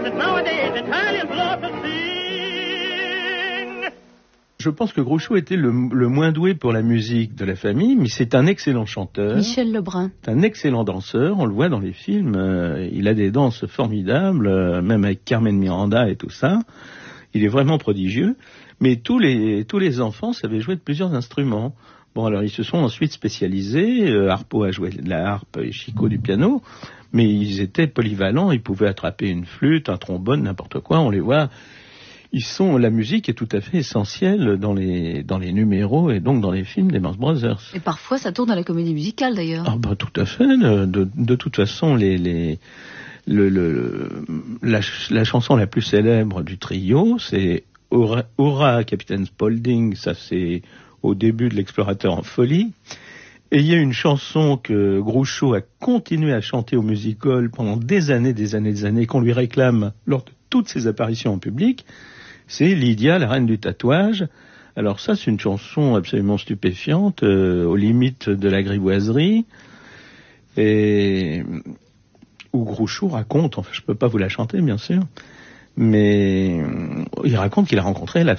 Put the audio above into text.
Je pense que Groucho était le moins doué pour la musique de la famille, mais c'est un excellent chanteur. Michel Lebrun. C'est un excellent danseur, on le voit dans les films. Il a des danses formidables, même avec Carmen Miranda et tout ça. Il est vraiment prodigieux. Mais tous les enfants savaient jouer de plusieurs instruments. Bon, alors ils se sont ensuite spécialisés. Harpo a joué de la harpe et Chico du piano. Mais ils étaient polyvalents. Ils pouvaient attraper une flûte, un trombone, n'importe quoi. On les voit. La musique est tout à fait essentielle dans les numéros et donc dans les films des Marx Brothers. Et parfois ça tourne à la comédie musicale d'ailleurs. Ah bah tout à fait. De toute façon, la chanson la plus célèbre du trio, c'est Hurrah, Capitaine Spaulding. Ça c'est au début de l'Explorateur en folie. Et il y a une chanson que Groucho a continué à chanter au music-hall pendant des années, qu'on lui réclame lors de toutes ses apparitions en public. C'est Lydia, la reine du tatouage. Alors ça, c'est une chanson absolument stupéfiante, aux limites de la grivoiserie, et où Groucho raconte, enfin je peux pas vous la chanter bien sûr, mais il raconte qu'il a rencontré la